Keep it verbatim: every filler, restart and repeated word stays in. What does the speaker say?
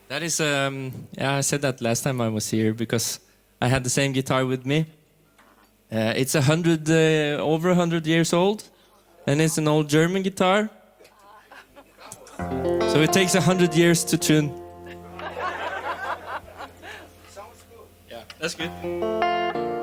That is, um, yeah, I said that last time I was here because I had the same guitar with me. Uh, it's a hundred, uh, over a hundred years old, and it's an old German guitar. So it takes a hundred years to tune. Sounds good. Yeah, that's good.